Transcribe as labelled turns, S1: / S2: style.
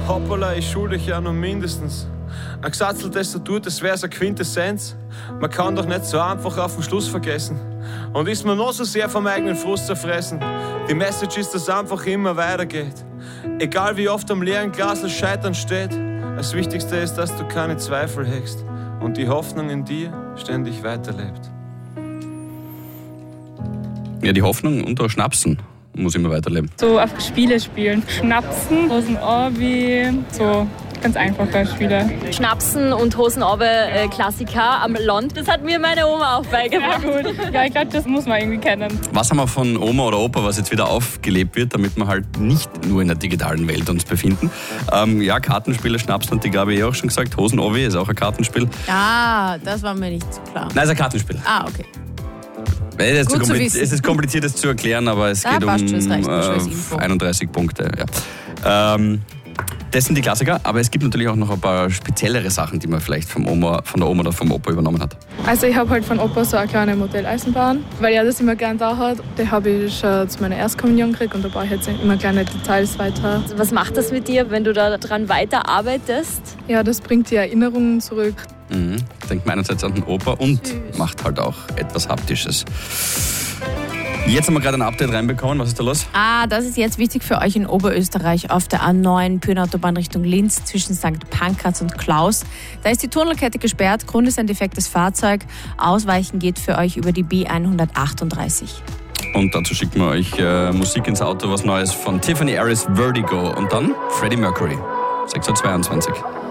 S1: Hoppala, ich schulde dich ja nur mindestens. Ein gesatzeltes Statut, das wär's eine Quintessenz. Man kann doch nicht so einfach auf den Schluss vergessen. Und ist man noch so sehr vom eigenen Frust zerfressen. Die Message ist, dass einfach immer weitergeht. Egal wie oft am leeren Glas das Scheitern steht. Das Wichtigste ist, dass du keine Zweifel hegst. Und die Hoffnung in dir ständig weiterlebt.
S2: Ja, die Hoffnung und auch Schnapsen muss immer weiterleben.
S3: So auf Spiele spielen. Schnapsen, Hosen Orbi, so ganz einfache Spiele.
S4: Schnapsen und Hosenarbe, Klassiker am Land. Das hat mir meine Oma auch beigebracht.
S3: Ja, gut. Ja, ich glaube, das muss man irgendwie kennen.
S2: Was haben wir von Oma oder Opa, was jetzt wieder aufgelebt wird, damit wir halt nicht nur in der digitalen Welt uns befinden? Ja, Kartenspiele, Schnapsen, hat die Gabi auch schon gesagt. Hosen-Orbi ist auch ein Kartenspiel.
S5: Ah, das war mir nicht so klar.
S2: Nein, ist ein Kartenspiel.
S5: Ah, okay.
S2: Es ist kompliziert, das zu erklären, aber es geht um 31 Punkte. Ja. Das sind die Klassiker, aber es gibt natürlich auch noch ein paar speziellere Sachen, die man vielleicht von der Oma oder vom Opa übernommen hat.
S3: Also ich habe halt von Opa so eine kleine Modelleisenbahn, weil er das immer gerne da hat. Die habe ich schon zu meiner Erstkommunion gekriegt und da baue ich jetzt immer kleine Details weiter.
S4: Was macht das mit dir, wenn du da dran weiterarbeitest?
S3: Ja, das bringt die Erinnerungen zurück.
S2: Denkt man einerseits an den Opa und macht halt auch etwas Haptisches. Jetzt haben wir gerade ein Update reinbekommen. Was ist da los?
S5: Das ist jetzt wichtig für euch in Oberösterreich auf der A9 Pyrenautobahn Richtung Linz zwischen St. Pankraz und Klaus. Da ist die Tunnelkette gesperrt. Grund ist ein defektes Fahrzeug. Ausweichen geht für euch über die B138.
S2: Und dazu schicken wir euch Musik ins Auto, was Neues von Tiffany Harris, Vertigo und dann Freddie Mercury, 6:22 Uhr.